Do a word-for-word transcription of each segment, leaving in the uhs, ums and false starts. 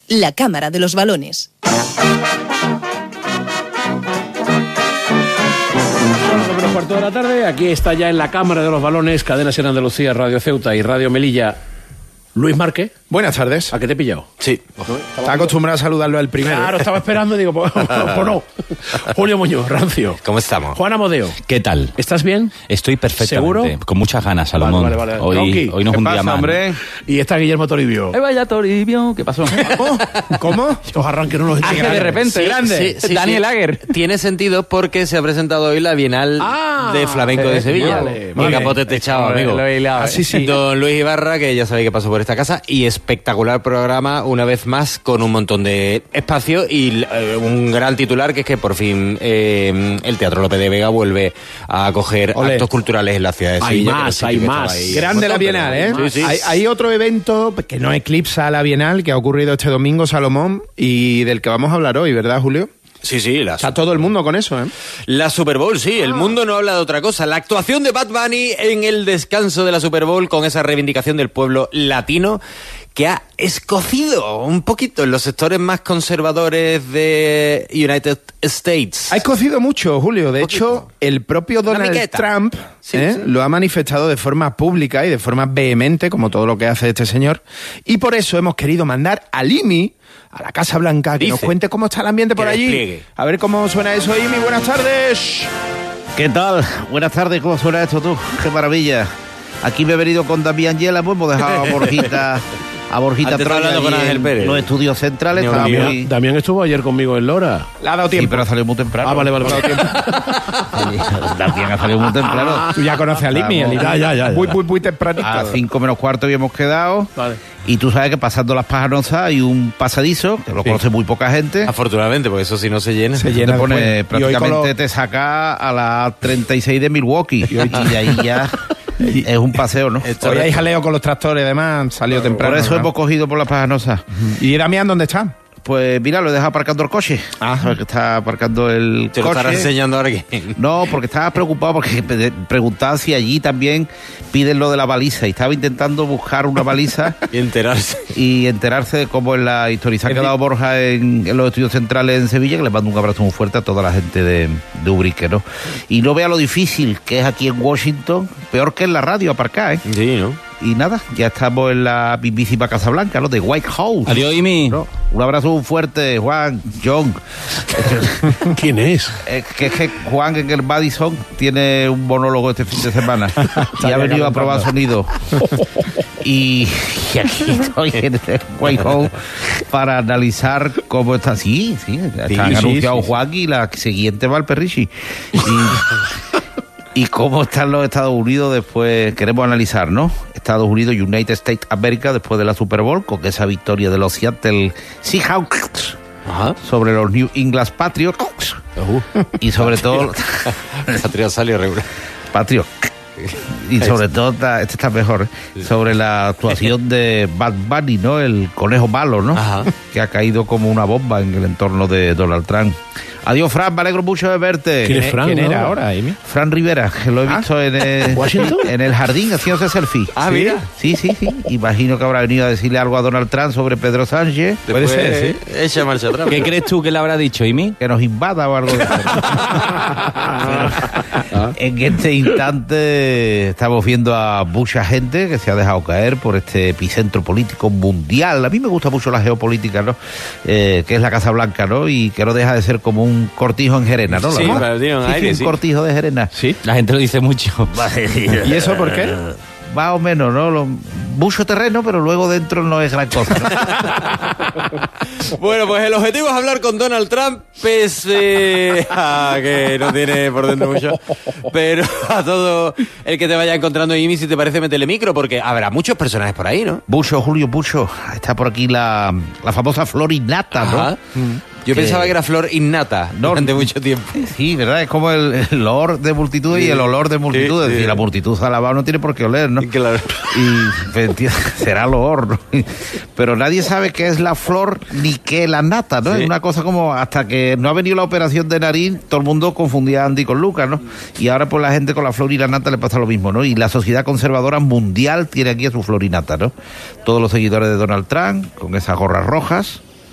la Cámara de los Balones. Menos cuarto de la tarde, aquí está ya en la Cámara de los Balones, Cadena Ser Andalucía, Radio Ceuta y Radio Melilla, Luis Márquez. Buenas tardes. ¿A qué te he pillado? Sí. Está acostumbrado a saludarlo al primero. Claro, estaba esperando y digo, pues, pues no. Julio Muñoz, Rancio. ¿Cómo estamos? Juan Amodeo. ¿Qué tal? ¿Estás bien? Estoy perfectamente. ¿Seguro? Con muchas ganas, Salomón. Vale, vale, vale. Hoy, Tronqui, hoy no es un día más. hombre? Y está Guillermo Toribio. ¡Eh, vaya Toribio! ¿Qué pasó? ¿Cómo? Estos arranques no los he Ah, hecho. que de repente, Sí, grande. sí, sí, Daniel sí. Lager. Tiene sentido porque se ha presentado hoy la Bienal Ah, de Flamenco eh, de Sevilla. vale, Mi vale. capote techado, amigo. Lo he hilado. Ah, sí, sí. Don Luis Ibarra, que ya sabéis que pasó por esta casa, y espectacular programa, una vez más, con un montón de espacio y eh, un gran titular, que es que por fin eh, el Teatro López de Vega vuelve a acoger Olé. actos culturales en la ciudad de Hay Sevilla. más, que no sé hay qué más. estaba ahí. Grande la Montón, Bienal, ¿eh? pero- Sí, sí. Hay, hay otro evento que no eclipsa a la Bienal, que ha ocurrido este domingo, Salomón, y del que vamos a hablar hoy, ¿verdad, Julio? Sí, sí, la Está todo el mundo con eso, ¿eh? La Super Bowl, sí, el mundo no habla de otra cosa. La actuación de Bad Bunny en el descanso de la Super Bowl con esa reivindicación del pueblo latino que ha escocido un poquito en los sectores más conservadores de United States. Ha escocido mucho, Julio. De Poquito. hecho, el propio Una Donald miqueta. Trump Sí, ¿eh? sí. lo ha manifestado de forma pública y de forma vehemente, como todo lo que hace este señor. Y por eso hemos querido mandar a Imi a la Casa Blanca, que Dice. nos cuente cómo está el ambiente por Que allí. despliegue. A ver cómo suena eso, Imi. Buenas tardes. ¿Qué tal? Buenas tardes, ¿cómo suena esto tú? ¡Qué maravilla! Aquí me he venido con Damián Yela, pues hemos dejado a Borjita, a Borjita Antes estaba Troya hablando con allí Ángel en Pérez. los estudios centrales. Ni Estaba olvidado. muy... Damián estuvo ayer conmigo en Lora. Le ha dado Sí, tiempo. pero ha salido muy temprano. Ah, vale, vale, vale. Damián ha salido muy temprano. Tú ya conoces a Imi. Vamos. Ya, ya, ya, ya. Muy, muy, muy tempranito. A cinco menos cuarto habíamos quedado. Vale. Y tú sabes que pasando las Pajanosas hay un pasadizo, que lo Sí. conoce muy poca gente. Afortunadamente, porque eso si no se llena. Se Te llena pone, después. Y hoy prácticamente con lo- te saca a la treinta y seis de Milwaukee. Y, ahí ya es un paseo, ¿no? Esto Hoy hay es- jaleo con los tractores, además. Salió temprano. Por eso ¿verdad? hemos cogido por las Pajanosas. ¿Y Damián dónde está? Pues mira, lo he dejado aparcando el coche. Ah. Sabes que está aparcando el Te lo estarás coche. enseñando ahora que... No, porque estaba preocupado porque pe- preguntaba si allí también piden lo de la baliza y estaba intentando buscar una baliza y enterarse. y enterarse de cómo es la historia. Se ha quedado Borja en, en los estudios centrales en Sevilla, que le mando un abrazo muy fuerte a toda la gente de, de Ubrique, ¿no? Y no vea lo difícil que es aquí en Washington, peor que en la radio aparcar, ¿eh? Sí, ¿no? Y nada, ya estamos en la mismísima Casa Blanca, ¿no? De White House. Adiós, Imi. ¿No? Un abrazo muy fuerte, Juan, John. ¿Quién es? Eh, que es que Juan en el Madison tiene un monólogo este fin de semana y ha venido a probar sonido. Y, y aquí estoy en el White House para analizar cómo está. Sí, sí, Sí, han sí, anunciado sí, sí. Juan y la siguiente va al Perrichi. Y, y cómo están los Estados Unidos después, queremos analizar, ¿no? Estados Unidos, United States America, después de la Super Bowl, con esa victoria de los Seattle Seahawks Ajá. sobre los New England Patriots. Y sobre todo Patria salió regular. Patriot y sobre todo está- este está mejor, ¿eh? Sobre la actuación de Bad Bunny, ¿no? El conejo malo, ¿no? Ajá. Que ha caído como una bomba en el entorno de Donald Trump. Adiós, Fran, me alegro mucho de verte. ¿Quién es Fran, ¿Quién no? era ahora, Imi? Fran Rivera, que lo he visto en, el, ¿Washington? en el jardín haciéndose selfie. Ah, ¿Sí? mira. Sí, sí, sí. Imagino que habrá venido a decirle algo a Donald Trump sobre Pedro Sánchez, Puede ser, sí. Echa marcha atrás. ¿Qué crees tú que le habrá dicho, Imi? que nos invada o algo de eso. Pero en este instante estamos viendo a mucha gente que se ha dejado caer por este epicentro político mundial. A mí me gusta mucho la geopolítica, ¿no? Eh, que es la Casa Blanca, ¿no? Y que no deja de ser como un cortijo en Gerena, ¿no? Sí, ¿Lo pero tiene un sí, aire, un sí. cortijo de Gerena. Sí. La gente lo dice mucho. ¿Y eso por qué? Más o menos, ¿no? Lo- mucho terreno, pero luego dentro no es gran cosa, ¿no? Bueno, pues el objetivo es hablar con Donald Trump, pese a que no tiene por dentro mucho. Pero a todo el que te vaya encontrando, Imi, si te parece, métele micro, porque habrá muchos personajes por ahí, ¿no? Bucho, Julio Bucho. Está por aquí la, la famosa Florinata, ¿no? Ajá. Yo Que- pensaba que era flor innata No. durante mucho tiempo. Sí, ¿verdad? Es como el, el olor de multitudes y el olor de multitudes. Sí, sí. Y la multitud se ha lavado, no tiene por qué oler, ¿no? Claro. Y pues, entiendo, será el olor, ¿no? Pero nadie sabe qué es la flor ni qué es la nata, ¿no? Sí. Es una cosa como hasta que no ha venido la operación de nariz, todo el mundo confundía a Andy con Lucas, ¿no? Y ahora pues la gente con la flor y la nata le pasa lo mismo, ¿no? Y la sociedad conservadora mundial tiene aquí a su flor y nata, ¿no? Todos los seguidores de Donald Trump, con esas gorras rojas,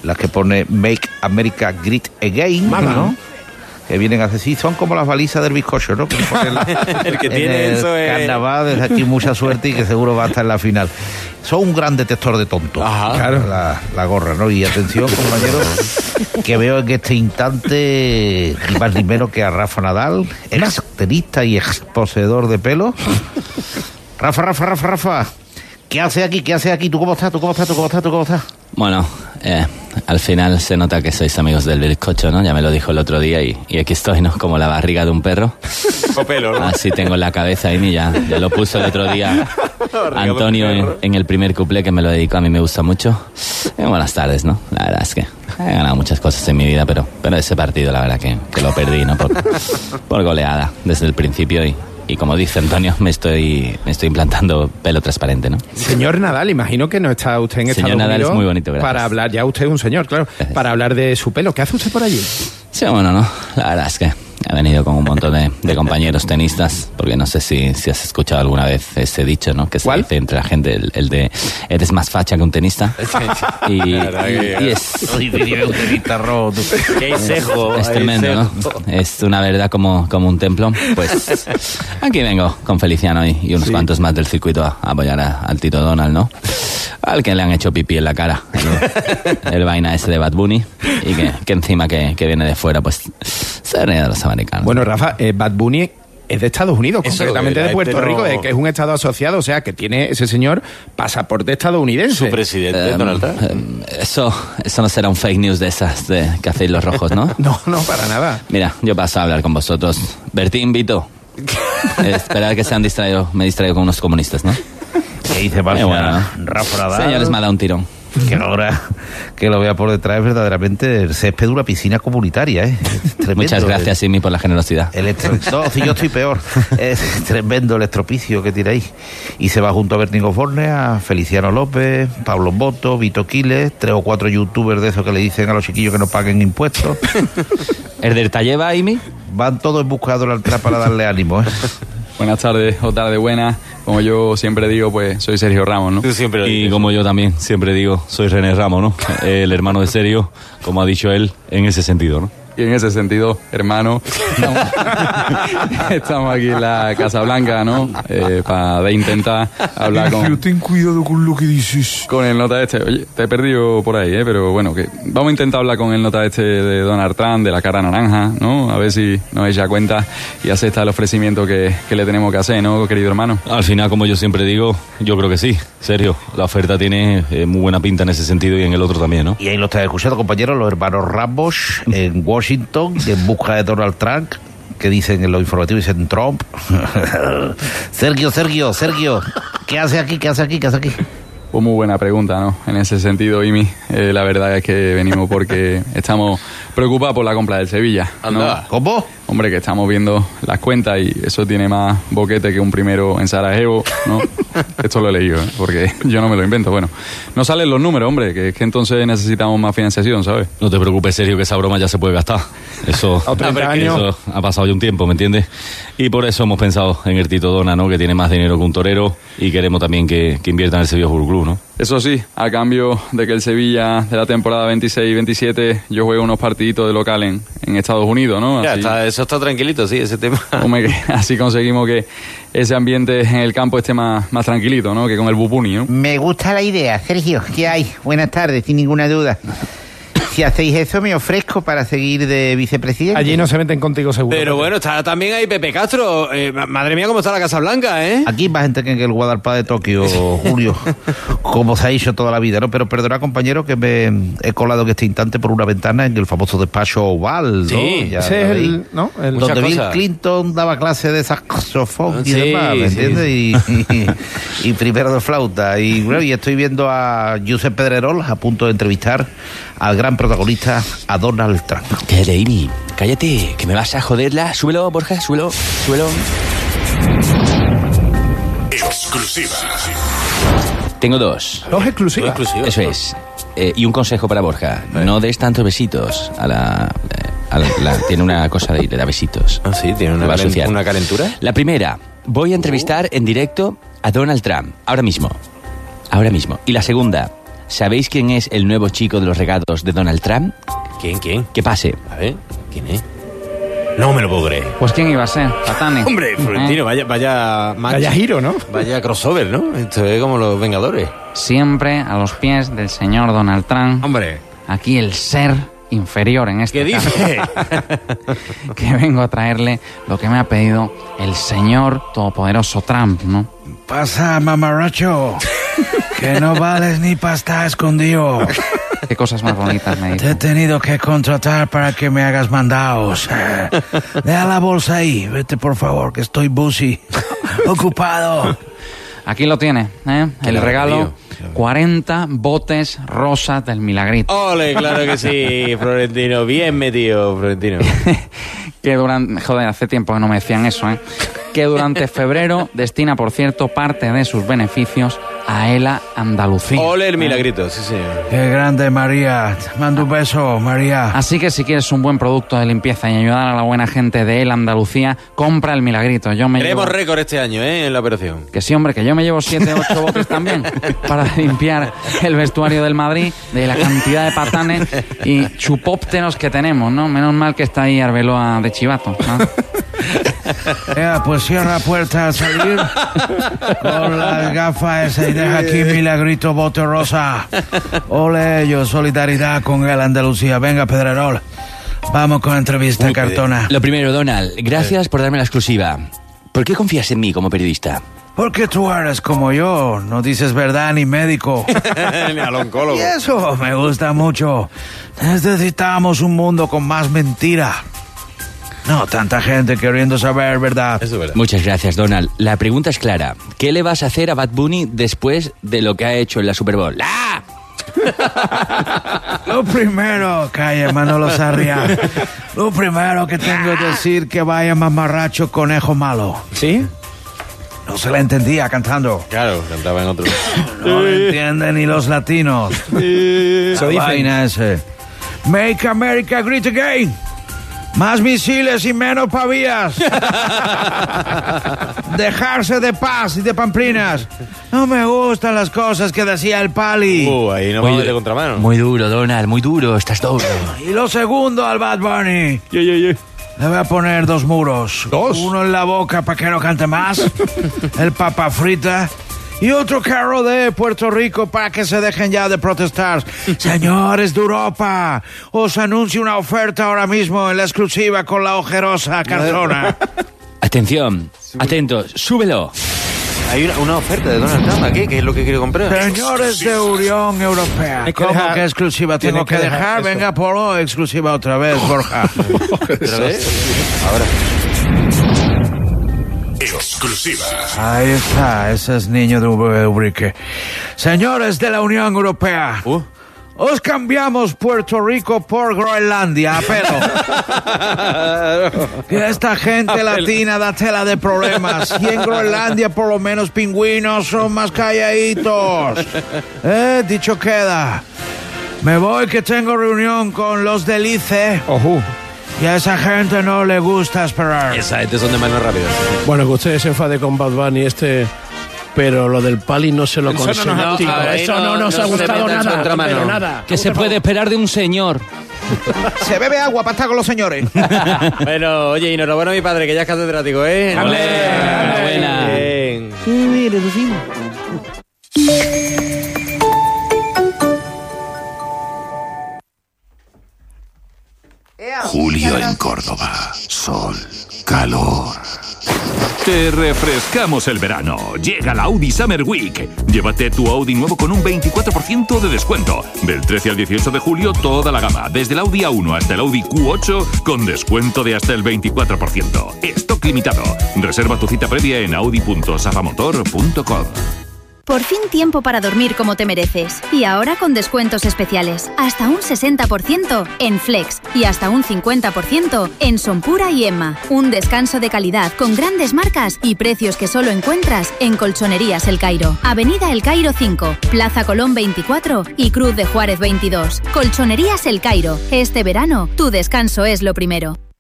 las que pone Make America Great Again, ¿no? Que vienen así, son como las balizas del bizcocho, ¿no? Que ponen la, El que en tiene el eso es... carnaval, desde aquí mucha suerte y que seguro va a estar en la final. Son un gran detector de tontos. Ajá. Claro. La, la gorra, ¿no? Y atención, compañeros, que veo en este instante ni más ni menos que a Rafa Nadal, ex tenista y ex poseedor de pelo. Rafa, Rafa, Rafa, Rafa. ¿Qué hace aquí? ¿Qué hace aquí? ¿Tú cómo estás? ¿Tú cómo estás? ¿Tú cómo estás? ¿Tú cómo estás? Bueno, eh, al final se nota que sois amigos del bizcocho, ¿no? Ya me lo dijo el otro día y, y aquí estoy, ¿no? Como la barriga de un perro. O pelo, ¿no? Así tengo en la cabeza ahí, ya, ya lo puso el otro día Antonio en, en el primer cuplé que me lo dedicó, a mí me gusta mucho. Eh, buenas tardes, ¿no? La verdad es que he ganado muchas cosas en mi vida, pero, pero ese partido la verdad que, que lo perdí, ¿no? Por, por goleada desde el principio y... Y como dice Antonio, me estoy me estoy implantando pelo transparente, ¿no? Señor Nadal, imagino que no está usted en Señor Estados Nadal Unidos es muy bonito, gracias. para hablar, ya usted es un señor, claro, para hablar de su pelo. ¿Qué hace usted por allí? Sí, bueno, no, la verdad es que he venido con un montón de, de compañeros tenistas, porque no sé si, si has escuchado alguna vez ese dicho, ¿no? Que se ¿Cuál? dice entre la gente, el, el de eres más facha que un tenista. Y, y, y es, Hoy venía un tenista rojo. Qué cejo. es tremendo, ¿no? Es una verdad como, como un templo. Pues aquí vengo con Feliciano y, y unos Sí. cuantos más del circuito a, a apoyar a- al Tito Donald, ¿no? Al que le han hecho pipí en la cara, el, el vaina ese de Bad Bunny, y que, que encima que, que viene de fuera, pues se ríe de los americanos. Bueno, Rafa, eh, Bad Bunny es de Estados Unidos, Eso concretamente era, de Puerto pero- Rico, de que es un estado asociado, o sea, que tiene ese señor pasaporte estadounidense. Su presidente, Em, Donald Trump. em, eso, eso no será un fake news de esas de, que hacéis los rojos, ¿no? No, no, para nada. Mira, yo paso a hablar con vosotros. Bertín, Vito. Eh, esperad que se han distraído, me he distraído con unos comunistas, ¿no? ¿Qué dice Eh, bueno, ¿no? Rafa Nadal? Señores, me ha dado un tirón. Que ahora que lo vea por detrás es verdaderamente el césped de una piscina comunitaria, ¿eh? Es tremendo. Muchas gracias, Simi, por la generosidad. El estro... No, si yo estoy peor. Es tremendo el estropicio que tira ahí. Y se va junto a Bertín Osborne, a Feliciano López, Pablo Boto, Vito Quiles, tres o cuatro youtubers de esos que le dicen a los chiquillos que no paguen impuestos. ¿El del Talleva, Imi? Van todos en busca de Donald Trump para darle ánimo, ¿eh? Buenas tardes o tarde buenas. Como yo siempre digo, pues soy Sergio Ramos, ¿no? Tú siempre lo Y dices. como yo también siempre digo, soy René Ramos, ¿no? El hermano de Sergio, como ha dicho él, en ese sentido, ¿no? Y en ese sentido, hermano, estamos, estamos aquí en la Casa Blanca, ¿no? Eh, para intentar hablar con, ten cuidado con lo que dices. con el nota este. Oye, te he perdido por ahí, ¿eh? Pero bueno, que vamos a intentar hablar con el nota este de Donald Trump, de la cara naranja, ¿no? A ver si nos echa cuenta y acepta el ofrecimiento que, que le tenemos que hacer, ¿no, querido hermano? Al final, como yo siempre digo, yo creo que sí, Sergio. La oferta tiene eh, muy buena pinta en ese sentido y en el otro también, ¿no? Y ahí lo estás escuchando, compañeros, los hermanos Ramos en Washington, en busca de Donald Trump, que dicen en los informativos, dicen Trump. Sergio, Sergio, Sergio, ¿qué hace aquí? ¿Qué hace aquí? ¿Qué hace aquí? Pues muy buena pregunta, ¿no? En ese sentido, Imi, eh, la verdad es que venimos porque estamos preocupados por la compra del Sevilla, ¿no? Anda. ¿Cómo? Hombre, que estamos viendo las cuentas y eso tiene más boquete que un primero en Sarajevo, ¿no? Esto lo he leído, ¿eh? Porque yo no me lo invento. Bueno, no salen los números, hombre, que es que entonces necesitamos más financiación, ¿sabes? No te preocupes, Sergio, que esa broma ya se puede gastar. Eso, A treinta que años. eso ha pasado ya un tiempo, ¿me entiendes? Y por eso hemos pensado en el Tito Dona, ¿no? Que tiene más dinero que un torero y queremos también que, que invierta en el Sevilla Fútbol Club, ¿no? Eso sí, a cambio de que el Sevilla de la temporada veintiséis veintisiete yo juegue unos partiditos de local en, en Estados Unidos, ¿no? Ya, Así- está, eso está tranquilito, sí, ese tema. Hombre, que así conseguimos que ese ambiente en el campo esté más, más tranquilito, ¿no? Que con el Bupuni, ¿no? Me gusta la idea, Sergio. ¿Qué hay? Buenas tardes, sin ninguna duda. Si hacéis eso, me ofrezco para seguir de vicepresidente. Allí no se meten contigo seguro. Pero bueno, está también ahí Pepe Castro. Eh, ma- madre mía, cómo está la Casa Blanca, ¿eh? Aquí más gente que en el Guadalajara de Tokio, Julio, como se ha hecho toda la vida, ¿no? Pero perdona, compañero, que me he colado en este instante por una ventana en el famoso despacho oval, ¿no? Sí, Ya Ese es lo veis. el, ¿no? El- Muchas Donde Bill cosas. Clinton daba clase de saxofón y Sí, demás, ¿me sí, entiendes? Y, y- y primero de flauta. Y, bueno, y estoy viendo a Josep Pedrerol a punto de entrevistar al gran protagonista, a Donald Trump. Cállate, Imi, cállate, que me vas a joderla. Súbelo, Borja, súbelo, súbelo. Exclusiva. Tengo dos. Dos exclusivas. Exclusivo. Eso es. Eh, y un consejo para Borja. No des tantos besitos a la... eh, a la- la- tiene una cosa de, de dar besitos. Ah, sí, tiene Me una, va a calen- asociar. una calentura. La primera, voy a entrevistar en directo a Donald Trump, ahora mismo. Ahora mismo. Y la segunda, ¿sabéis quién es el nuevo chico de los regalos de Donald Trump? ¿Quién, quién? Que pase. A ver, ¿quién es? No me lo puedo creer. Pues ¿quién iba a ser? Patani. Hombre, Florentino, ¿Eh? vaya, vaya match. Vaya giro, ¿no? Vaya crossover, ¿no? Esto es como los Vengadores. Siempre a los pies del señor Donald Trump. Hombre. Aquí el ser inferior en este ¿Qué caso. dice? Que vengo a traerle lo que me ha pedido el señor todopoderoso Trump, ¿no? Pasa, mamarracho, que no vales ni para estar escondido. Qué cosas más bonitas me Te he dice. tenido que contratar para que me hagas mandados. Eh, Deja la bolsa ahí, vete por favor, que estoy busy, ocupado. Aquí lo tiene, ¿eh? Qué El largo, regalo, tío. cuarenta botes rosas del Milagrito. Ole, claro que sí, Florentino. Bien metido, Florentino. Que durante... Joder, hace tiempo que no me decían eso, ¿eh? Que durante febrero destina, por cierto, parte de sus beneficios a ELA Andalucía. Ole el ¿eh? milagrito, sí, señor. Qué grande, María. Te mando un beso, María. Así que si quieres un buen producto de limpieza y ayudar a la buena gente de ELA Andalucía, compra el Milagrito. Yo me Tenemos llevo... récord este año, ¿eh? En la operación. Que sí, hombre, que yo me llevo siete, ocho botes también para limpiar el vestuario del Madrid, de la cantidad de patanes y chupópteros que tenemos, ¿no? Menos mal que está ahí Arbeloa de Chivato, ¿no? Ya, pues cierra la puerta al salir con las gafas esas y deja aquí Milagrito bote rosa. Ole, yo solidaridad con el Andalucía. Venga, Pedrerol, vamos con entrevista Uy, cartona. Lo primero, Donald, gracias por darme la exclusiva. ¿Por qué confías en mí como periodista? Porque tú eres como yo, no dices verdad ni médico. Ni al oncólogo. Y eso me gusta mucho. Necesitamos un mundo con más mentira. No, tanta gente queriendo saber verdad. Eso es verdad. Muchas gracias, Donald. La pregunta es clara. ¿Qué le vas a hacer a Bad Bunny después de lo que ha hecho en la Super Bowl? ¡Ah! Lo primero, calla, Manolo Sarria. Lo primero que tengo que decir que vaya mamarracho conejo malo. ¿Sí? No se le entendía cantando. Claro, cantaba en otro. No le entienden ni los latinos. Eso La dicen. vaina ese. Make America Great Again. Más misiles y menos pavías. Dejarse de paz y de pamplinas. No me gustan las cosas que decía el Pali. Uh, ahí no Muy- vamos de contramano. Muy duro, Donald, muy duro. Estás duro. Y lo segundo al Bad Bunny. Le voy a poner dos muros. ¿Dos? Uno en la boca para que no cante más. El papa frita. Y otro carro de Puerto Rico para que se dejen ya de protestar. Señores de Europa, os anuncio una oferta ahora mismo en la exclusiva con la ojerosa cartona. Atención, atentos, súbelo. Hay una, una oferta de Donald Trump aquí, que es lo que quiere comprar. Señores de Unión Europea, Hay que ¿cómo dejar- que exclusiva tengo tiene que que dejar dejar? eso. Venga, Polo, exclusiva otra vez, Borja. ¿Otra vez? Ahora. Exclusiva. Ahí está, ese es niño de Ubrique. Señores de la Unión Europea, Uh. os cambiamos Puerto Rico por Groenlandia a pelo. Que esta gente latina da tela de problemas. Y en Groenlandia por lo menos pingüinos son más calladitos. Eh, dicho queda. Me voy que tengo reunión con los del I C E. Ojú. Y a esa gente no le gusta esperar. Esa gente son de manos rápidas. Bueno, que ustedes se enfade con Bad Bunny este, pero lo del Pali no se lo Eso no nos ha consigo. gustado, Eso ahí no, no- nos no ha se gustado metan nada, contramano. pero nada. ¿Qué se puede esperar de un señor? Se bebe agua para estar con los señores. Bueno, oye, enhorabuena a mi padre, que ya es catedrático, ¿eh? ¡Ole! Enhorabuena. Bien. Julio en Córdoba. Sol, calor. Te refrescamos el verano. Llega la Audi Summer Week. Llévate tu Audi nuevo con un veinticuatro por ciento de descuento. Del trece al dieciocho de julio, toda la gama. Desde el Audi A uno hasta el Audi Q ocho, con descuento de hasta el veinticuatro por ciento. Stock limitado. Reserva tu cita previa en audi punto safamotor punto com. Por fin tiempo para dormir como te mereces. Y ahora con descuentos especiales. Hasta un sesenta por ciento en Flex y hasta un cincuenta por ciento en Sonpura y Emma. Un descanso de calidad con grandes marcas y precios que solo encuentras en Colchonerías El Cairo. Avenida El Cairo cinco, Plaza Colón veinticuatro y Cruz de Juárez veintidós. Colchonerías El Cairo. Este verano, tu descanso es lo primero.